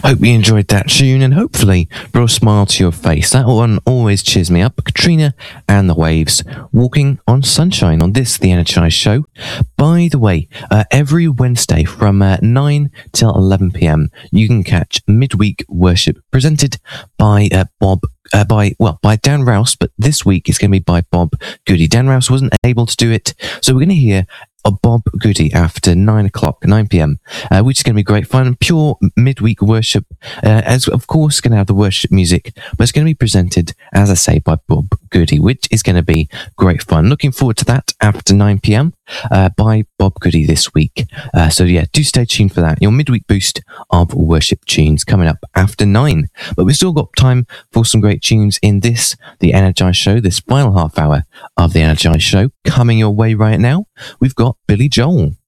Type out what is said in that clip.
Hope you enjoyed that tune and hopefully brought a smile to your face. That one always cheers me up. Katrina and the Waves, Walking on Sunshine on this, The Energized Show. By the way, every Wednesday from 9 till 11 p.m, you can catch Midweek Worship presented by by Dan Rouse, but this week it's going to be by Bob Goody. Dan Rouse wasn't able to do it, so we're going to hear Bob Goody after 9 p.m, which is going to be great fun. Pure midweek worship, as of course going to have the worship music, but it's going to be presented, as I say, by Bob Goody, which is going to be great fun. Looking forward to that after 9 p.m, by Bob Goody this week. So yeah, do stay tuned for that. Your midweek boost of worship tunes coming up after 9. But we've still got time for some great tunes in this, The Energized Show, this final half hour of The Energized Show. Coming your way right now, we've got Billy Joel.